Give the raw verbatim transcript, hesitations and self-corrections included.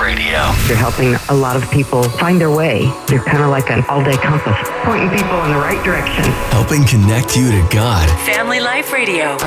Radio. You're helping a lot of people find their way. You're kind of like an all-day compass, pointing people in the right direction. Helping connect you to God. Family Life Radio.